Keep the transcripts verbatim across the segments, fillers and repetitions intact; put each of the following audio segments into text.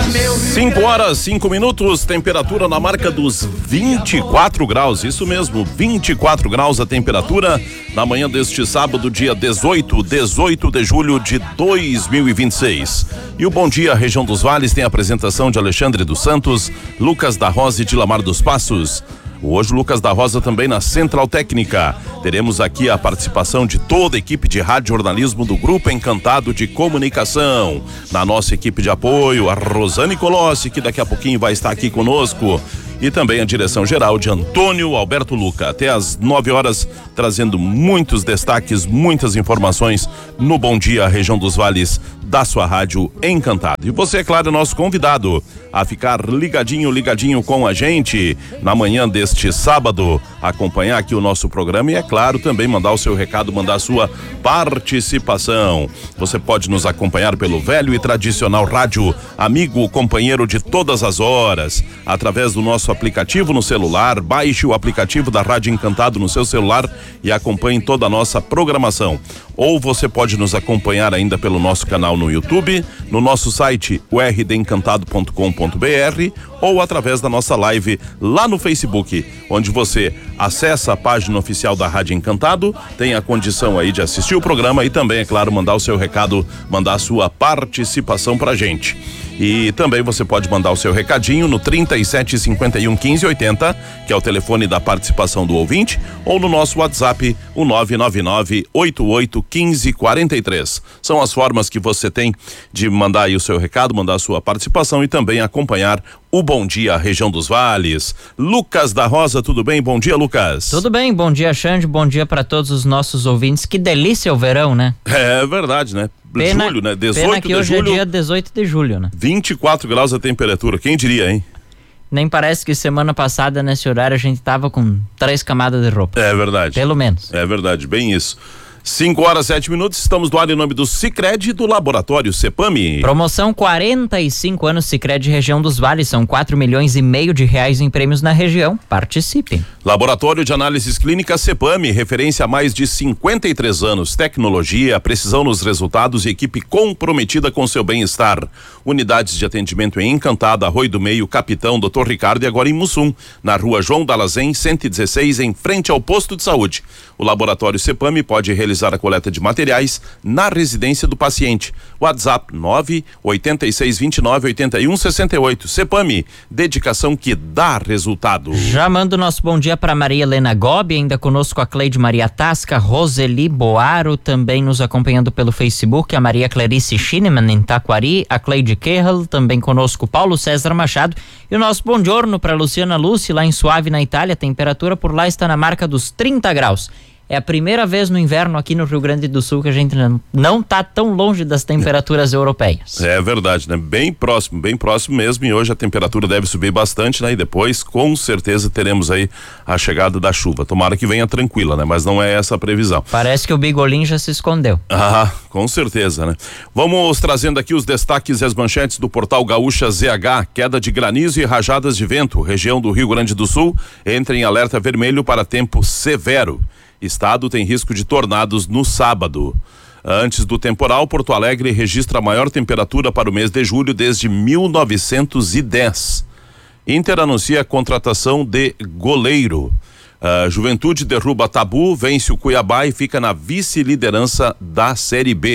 cinco horas, cinco minutos, temperatura na marca dos vinte e quatro graus, isso mesmo, vinte e quatro graus a temperatura na manhã deste sábado, dia dezoito, dezoito de julho de dois mil e vinte e seis. E o Bom Dia Região dos Vales tem a apresentação de Alexandre dos Santos, Lucas da Rosa e de Lamar dos Passos. Hoje, Lucas da Rosa também na Central Técnica. Teremos aqui a participação de toda a equipe de rádio jornalismo do Grupo Encantado de Comunicação. Na nossa equipe de apoio, a Rosane Colossi, que daqui a pouquinho vai estar aqui conosco. E também a direção geral de Antônio Alberto Luca. Até às nove horas, trazendo muitos destaques, muitas informações no Bom Dia Região dos Vales da sua rádio Encantado. E você, é claro, nosso convidado a ficar ligadinho, ligadinho com a gente na manhã deste sábado, acompanhar aqui o nosso programa e, é claro, também mandar o seu recado, mandar a sua participação. Você pode nos acompanhar pelo velho e tradicional rádio amigo, companheiro de todas as horas, através do nosso aplicativo no celular. Baixe o aplicativo da Rádio Encantado no seu celular e acompanhe toda a nossa programação. Ou você pode nos acompanhar ainda pelo nosso canal no YouTube, no nosso site u r d encantado ponto com ponto b r ou através da nossa live lá no Facebook, onde você acessa a página oficial da Rádio Encantado, tem a condição aí de assistir o programa e também, é claro, mandar o seu recado, mandar a sua participação pra gente. E também você pode mandar o seu recadinho no trinta e sete, cinquenta e um, quinze, oitenta, que é o telefone da participação do ouvinte, ou no nosso WhatsApp, o nove nove nove, oito oito, quinze, quarenta e três. São as formas que você tem de mandar aí o seu recado, mandar a sua participação e também acompanhar o Bom Dia Região dos Vales. Lucas da Rosa, tudo bem? Bom dia, Lucas. Tudo bem, bom dia, Xande, bom dia para todos os nossos ouvintes. Que delícia o verão, né? É verdade, né? Pena, julho, né? dezoito pena que de hoje julho, é dia dezoito de julho, né? vinte e quatro graus a temperatura, quem diria, hein? Nem parece que semana passada, nesse horário, a gente tava com três camadas de roupa. É verdade. Pelo menos. É verdade, bem isso. cinco horas, sete minutos, estamos no ar em nome do Sicredi do Laboratório Cepami. Promoção quarenta e cinco anos Sicredi Região dos Vales, são quatro milhões e meio de reais em prêmios na região. Participe. Laboratório de Análises Clínicas Cepami, referência há mais de cinquenta e três anos, tecnologia, precisão nos resultados e equipe comprometida com seu bem-estar. Unidades de atendimento em Encantada, Arroio do Meio, Capitão, doutor Ricardo e agora em Mussum, na rua João Dalazen, cento e dezesseis, em frente ao posto de saúde. O Laboratório Cepami pode realizar a coleta de materiais na residência do paciente. WhatsApp nove oito seis, vinte e nove, oitenta e um, sessenta e oito. Cepami, dedicação que dá resultado. Já mando nosso bom dia para Maria Helena Gobi, ainda conosco a Cleide Maria Tasca, Roseli Boaro também nos acompanhando pelo Facebook, a Maria Clarice Schinemann em Taquari, a Cleide Kerrel, também conosco Paulo César Machado e o nosso bom giorno para Luciana Luce lá em Suave na Itália, a temperatura por lá está na marca dos trinta graus. É a primeira vez no inverno aqui no Rio Grande do Sul que a gente não está tão longe das temperaturas europeias. É verdade, né? Bem próximo, bem próximo mesmo, e hoje a temperatura deve subir bastante, né? E depois, com certeza, teremos aí a chegada da chuva. Tomara que venha tranquila, né? Mas não é essa a previsão. Parece que o Bigolim já se escondeu. Ah, com certeza, né? Vamos trazendo aqui os destaques e as manchetes do portal Gaúcha Z H. Queda de granizo e rajadas de vento. Região do Rio Grande do Sul entra em alerta vermelho para tempo severo. Estado tem risco de tornados no sábado. Antes do temporal, Porto Alegre registra a maior temperatura para o mês de julho desde mil novecentos e dez. Inter anuncia a contratação de goleiro. A Juventude derruba tabu, vence o Cuiabá e fica na vice-liderança da Série B.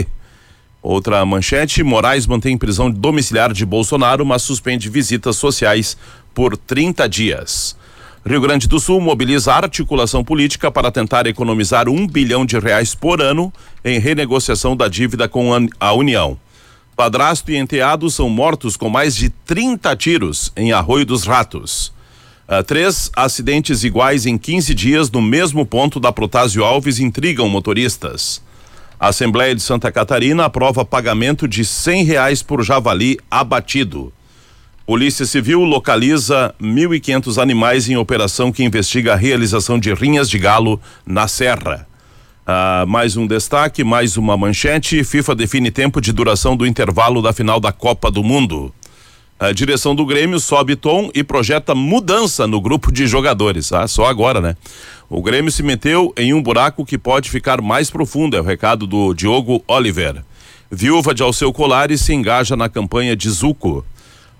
Outra manchete, Moraes mantém prisão domiciliar de Bolsonaro, mas suspende visitas sociais por trinta dias. Rio Grande do Sul mobiliza a articulação política para tentar economizar um bilhão de reais por ano em renegociação da dívida com a União. Padrasto e enteado são mortos com mais de trinta tiros em Arroio dos Ratos. Uh, três acidentes iguais em quinze dias no mesmo ponto da Protásio Alves intrigam motoristas. A Assembleia de Santa Catarina aprova pagamento de cem reais por javali abatido. Polícia Civil localiza mil e quinhentos animais em operação que investiga a realização de rinhas de galo na Serra. Ah, mais um destaque, mais uma manchete. FIFA define tempo de duração do intervalo da final da Copa do Mundo. A direção do Grêmio sobe tom e projeta mudança no grupo de jogadores. Ah, só agora, né? O Grêmio se meteu em um buraco que pode ficar mais profundo, é o recado do Diogo Oliver. Viúva de Alceu Colares se engaja na campanha de Zuco.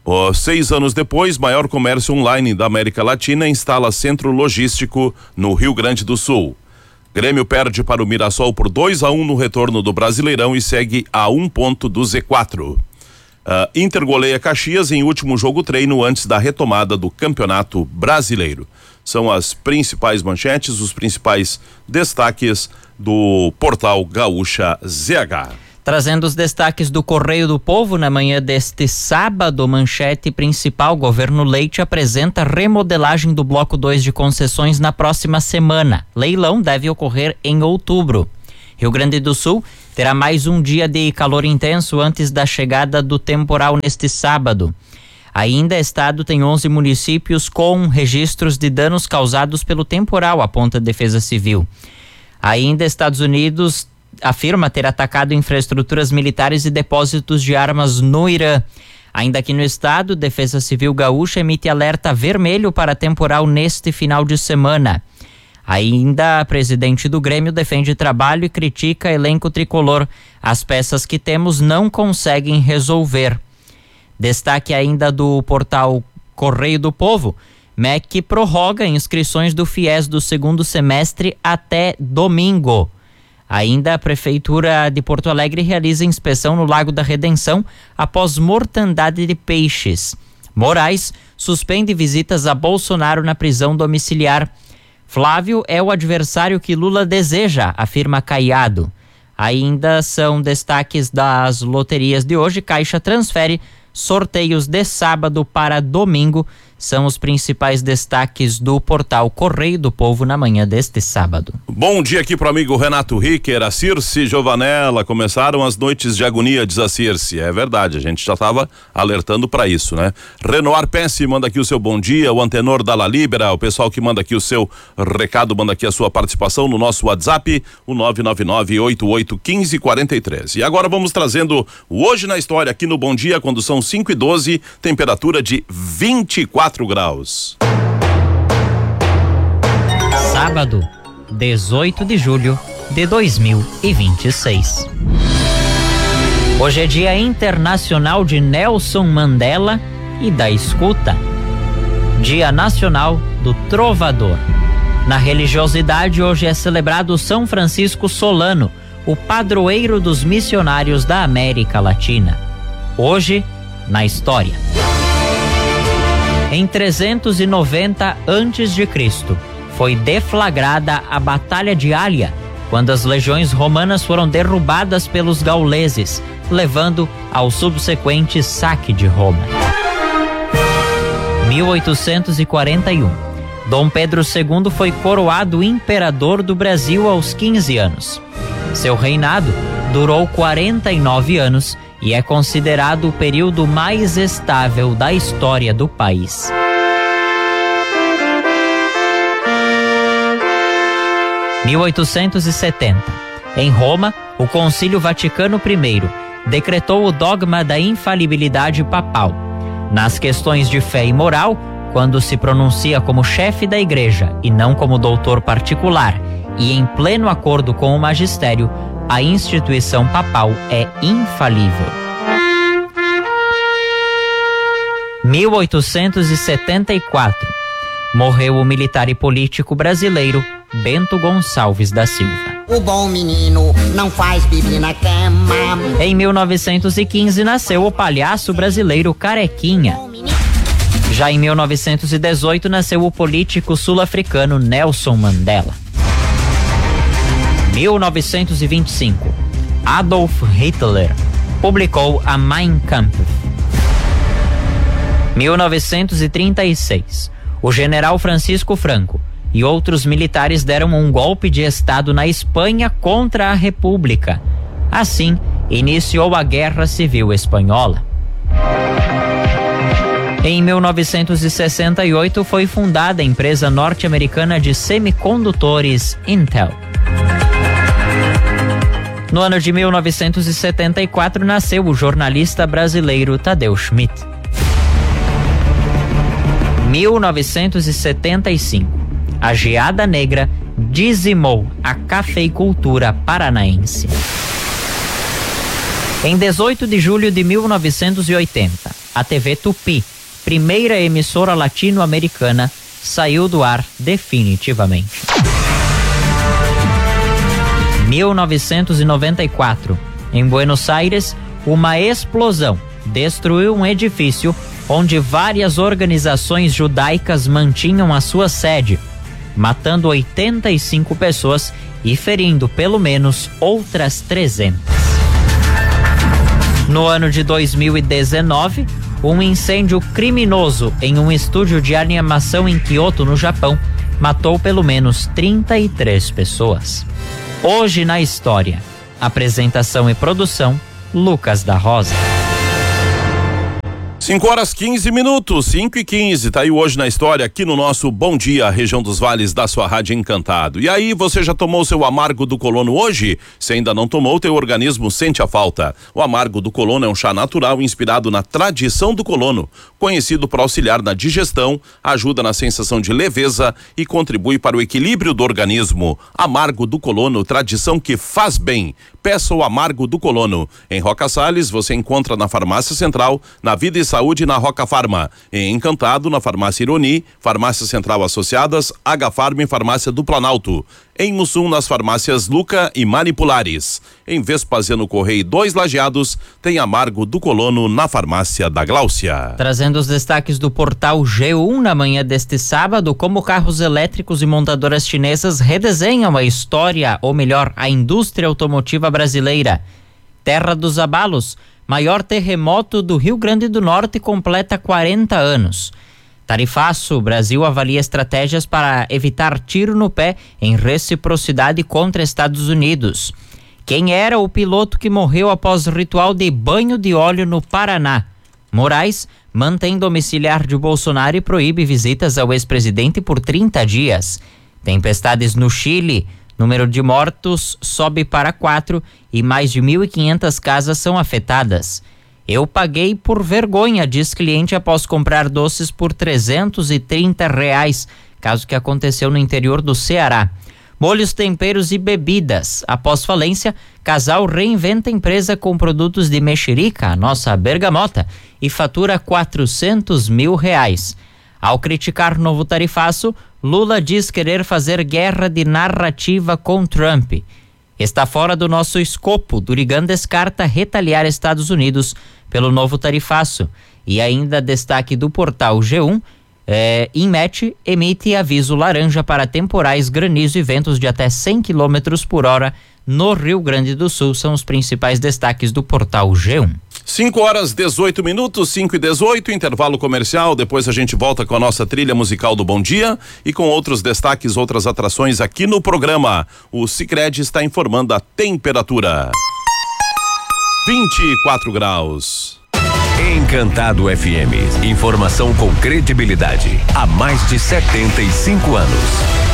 Oh, seis anos depois, maior comércio online da América Latina instala centro logístico no Rio Grande do Sul. Grêmio perde para o Mirassol por dois a um no retorno do Brasileirão e segue a um ponto do Z quatro. Uh, Inter goleia Caxias em último jogo treino antes da retomada do Campeonato Brasileiro. São as principais manchetes, os principais destaques do portal Gaúcha Z H. Trazendo os destaques do Correio do Povo na manhã deste sábado, manchete principal: Governo Leite apresenta remodelagem do bloco dois de concessões na próxima semana. Leilão deve ocorrer em outubro. Rio Grande do Sul terá mais um dia de calor intenso antes da chegada do temporal neste sábado. Ainda, estado tem onze municípios com registros de danos causados pelo temporal, aponta a Defesa Civil. Ainda, Estados Unidos afirma ter atacado infraestruturas militares e depósitos de armas no Irã. Ainda aqui no estado, Defesa Civil Gaúcha emite alerta vermelho para temporal neste final de semana. Ainda, a presidente do Grêmio defende trabalho e critica elenco tricolor. As peças que temos não conseguem resolver. Destaque ainda do portal Correio do Povo: M E C prorroga inscrições do FIES do segundo semestre até domingo. Ainda, a Prefeitura de Porto Alegre realiza inspeção no Lago da Redenção após mortandade de peixes. Moraes suspende visitas a Bolsonaro na prisão domiciliar. Flávio é o adversário que Lula deseja, afirma Caiado. Ainda são destaques das loterias de hoje. Caixa transfere sorteios de sábado para domingo. São os principais destaques do portal Correio do Povo na manhã deste sábado. Bom dia aqui pro amigo Renato Ricker, a Circe Giovanella. Começaram as noites de agonia, diz a Circe. É verdade, a gente já estava alertando para isso, né? Renoir Pesce manda aqui o seu bom dia, o Antenor da La Libera, o pessoal que manda aqui o seu recado, manda aqui a sua participação no nosso WhatsApp, o nove nove nove, oito oito um cinco, quatro três. E agora vamos trazendo o Hoje na História aqui no Bom Dia, quando são cinco e doze, temperatura de vinte e quatro graus. Sábado, dezoito de julho de dois mil e vinte e seis. Hoje é Dia Internacional de Nelson Mandela e da Escuta. Dia Nacional do Trovador. Na religiosidade, hoje é celebrado São Francisco Solano, o padroeiro dos missionários da América Latina. Hoje, na história. Em trezentos e noventa antes de Cristo, foi deflagrada a Batalha de Ália, quando as legiões romanas foram derrubadas pelos gauleses, levando ao subsequente saque de Roma. mil oitocentos e quarenta e um. Dom Pedro segundo foi coroado imperador do Brasil aos quinze anos. Seu reinado durou quarenta e nove anos e é considerado o período mais estável da história do país. mil oitocentos e setenta. Em Roma, o Concílio Vaticano I decretou o dogma da infalibilidade papal. Nas questões de fé e moral, quando se pronuncia como chefe da Igreja e não como doutor particular, e em pleno acordo com o magistério, a instituição papal é infalível. mil oitocentos e setenta e quatro. Morreu o militar e político brasileiro Bento Gonçalves da Silva. O bom menino não faz bibli na cama. Em mil novecentos e quinze nasceu o palhaço brasileiro Carequinha. Já em mil novecentos e dezoito nasceu o político sul-africano Nelson Mandela. mil novecentos e vinte e cinco. Adolf Hitler publicou a Mein Kampf. mil novecentos e trinta e seis. O general Francisco Franco e outros militares deram um golpe de Estado na Espanha contra a República. Assim, iniciou a Guerra Civil Espanhola. Em mil novecentos e sessenta e oito foi fundada a empresa norte-americana de semicondutores Intel. No ano de mil novecentos e setenta e quatro nasceu o jornalista brasileiro Tadeu Schmidt. mil novecentos e setenta e cinco. A geada negra dizimou a cafeicultura paranaense. Em dezoito de julho de mil novecentos e oitenta, a T V Tupi, primeira emissora latino-americana, saiu do ar definitivamente. mil novecentos e noventa e quatro, em Buenos Aires, uma explosão destruiu um edifício onde várias organizações judaicas mantinham a sua sede, matando oitenta e cinco pessoas e ferindo pelo menos outras trezentas. No ano de dois mil e dezenove, um incêndio criminoso em um estúdio de animação em Kyoto, no Japão, matou pelo menos trinta e três pessoas. Hoje na história, apresentação e produção, Lucas da Rosa. cinco horas quinze minutos, cinco e quinze, tá aí Hoje na História, aqui no nosso Bom Dia, região dos vales da sua Rádio Encantado. E aí, você já tomou seu amargo do colono hoje? Se ainda não tomou, teu organismo sente a falta. O amargo do colono é um chá natural inspirado na tradição do colono, conhecido por auxiliar na digestão, ajuda na sensação de leveza e contribui para o equilíbrio do organismo. Amargo do colono, tradição que faz bem. Peça o amargo do colono. Em Roca Salles, você encontra na Farmácia Central, na Vida e Saúde, na Roca Farma. Em Encantado, na Farmácia Ironi, Farmácia Central Associadas, H-Farma e Farmácia do Planalto. Em Mussum, nas farmácias Luca e Manipulares. Em Vespasiano Correia dois Lajeados, tem amargo do colono na farmácia da Gláucia. Trazendo os destaques do portal G um na manhã deste sábado, como carros elétricos e montadoras chinesas redesenham a história, ou melhor, a indústria automotiva brasileira. Terra dos Abalos, maior terremoto do Rio Grande do Norte, completa quarenta anos. Tarifaço, Brasil avalia estratégias para evitar tiro no pé em reciprocidade contra Estados Unidos. Quem era o piloto que morreu após ritual de banho de óleo no Paraná? Moraes mantém domiciliar de Bolsonaro e proíbe visitas ao ex-presidente por trinta dias. Tempestades no Chile, número de mortos sobe para quatro e mais de mil e quinhentas casas são afetadas. Eu paguei por vergonha, diz cliente após comprar doces por trezentos e trinta reais, caso que aconteceu no interior do Ceará. Molhos, temperos e bebidas. Após falência, casal reinventa empresa com produtos de mexerica, a nossa bergamota, e fatura quatrocentos mil reais. Ao criticar novo tarifaço, Lula diz querer fazer guerra de narrativa com Trump. Está fora do nosso escopo. Durigan descarta retaliar Estados Unidos pelo novo tarifaço. E ainda destaque do portal G um, é, Inmet emite aviso laranja para temporais, granizo e ventos de até cem quilômetros por hora no Rio Grande do Sul. São os principais destaques do portal G um. cinco horas dezoito minutos, cinco e dezoito, intervalo comercial. Depois a gente volta com a nossa trilha musical do Bom Dia e com outros destaques, outras atrações aqui no programa. O Sicredi está informando a temperatura. vinte e quatro graus. Encantado F M. Informação com credibilidade. Há mais de setenta e cinco anos.